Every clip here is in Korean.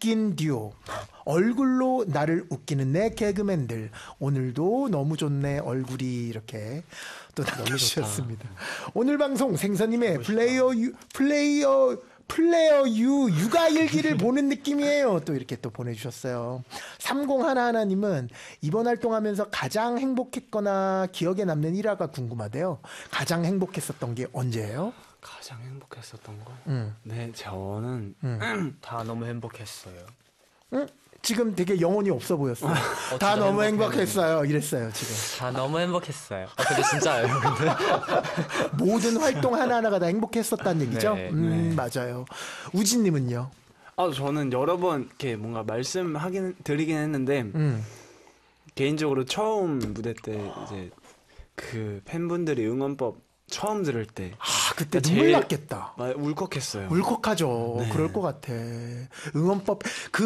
웃긴 듀오. 얼굴로 나를 웃기는 내 개그맨들. 오늘도 너무 좋네 얼굴이 이렇게 또 남겨주셨습니다. 오늘 방송 생선님의 플레이어 유 육아일기를 보는 느낌이에요. 또 이렇게 또 보내주셨어요. 3011님은 이번 활동하면서 가장 행복했거나 기억에 남는 일화가 궁금하대요. 가장 행복했었던 게 언제예요? 가장 행복했었던 거? 네, 저는 다 너무 행복했어요. 지금 되게 영혼이 없어 보였어요. 다 너무 행복했어요. 이랬어요, 지금. 다 너무 행복했어요. 근데 진짜예요, 근데. 모든 활동 하나하나가 다 행복했었다는 얘기죠? 네, 맞아요. 우진님은요? 저는 여러 번 이렇게 뭔가 드리긴 했는데, 개인적으로 처음 무대 때 이제 그 팬분들이 응원법 처음 들을 때. 그때 눈물 났겠다. 울컥했어요. 울컥하죠. 네. 그럴 것 같아. 응원법,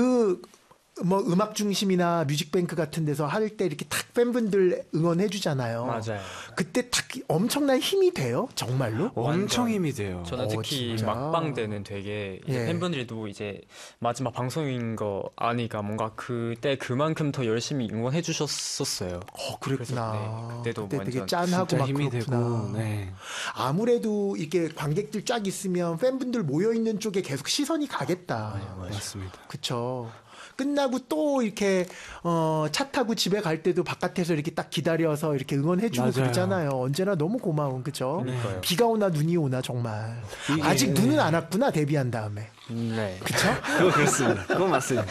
음악 중심이나 뮤직뱅크 같은 데서 할 때 이렇게 탁 팬분들 응원해 주잖아요. 맞아요. 그때 탁 엄청난 힘이 돼요? 정말로? 엄청 힘이 돼요. 저는 특히 진짜? 막방 때는 되게 이제 팬분들도 이제 마지막 방송인 거 아니까 뭔가 그때 그만큼 더 열심히 응원해 주셨었어요. 그랬구나. 네, 그때도 그때 되게 완전 짠하고 막 힘이 그렇구나. 되고, 네. 아무래도 이게 관객들 쫙 있으면 팬분들 모여 있는 쪽에 계속 시선이 가겠다. 맞습니다. 그쵸. 끝나고 또 이렇게 차 타고 집에 갈 때도 바깥에서 이렇게 딱 기다려서 이렇게 응원해주고 맞아요. 그러잖아요. 언제나 너무 고마운 그죠? 그러니까요. 비가 오나 눈이 오나 정말. 아직 눈은 안 왔구나 데뷔한 다음에. 네. 그쵸? 그거 그렇습니다. 그거 맞습니다.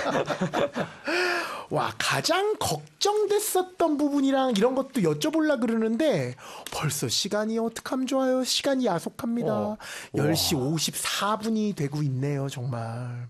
와, 가장 걱정됐었던 부분이랑 이런 것도 여쭤보려고 그러는데 벌써 시간이 어떡하면 좋아요. 시간이 야속합니다. 10시 54분이 되고 있네요. 정말.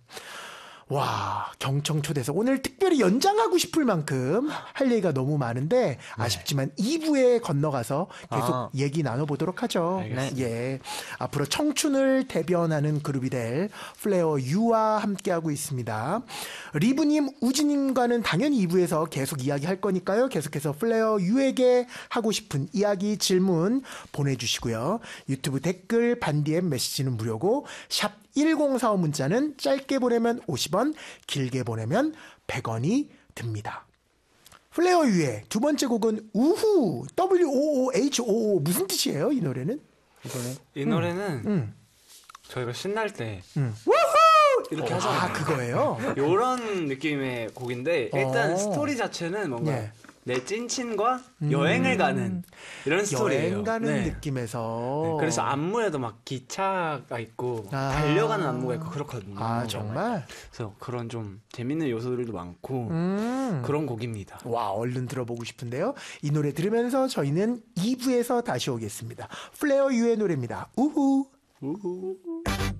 와, 경청 초대석. 오늘 특별히 연장하고 싶을 만큼 할 얘기가 너무 많은데 아쉽지만 2부에 건너가서 계속 얘기 나눠보도록 하죠. 예. 앞으로 청춘을 대변하는 그룹이 될 플레어 U와 함께하고 있습니다. 리브님, 우진님과는 당연히 2부에서 계속 이야기할 거니까요. 계속해서 플레어 U에게 하고 싶은 이야기, 질문 보내주시고요. 유튜브 댓글, 반디엠 메시지는 무료고 샵 1045 문자는 짧게 보내면 50원, 길게 보내면 100원이 듭니다. 플레어 유의 두 번째 곡은 우후, WOOHOO. 무슨 뜻이에요, 이 노래는? 이 노래는 저희가 신날 때 우후! 이렇게 하잖아요. 그거예요? 이런 느낌의 곡인데 일단 스토리 자체는 뭔가 내 찐친과 여행을 가는 이런 스토리예요. 여행 가는 느낌에서. 네, 그래서 안무에도 막 기차가 있고 달려가는 안무가 있고 그렇거든요. 정말? 그래서 그런 좀 재밌는 요소들도 많고 그런 곡입니다. 와, 얼른 들어보고 싶은데요. 이 노래 들으면서 저희는 2부에서 다시 오겠습니다. 플레어 유의 노래입니다. 우후. 우후.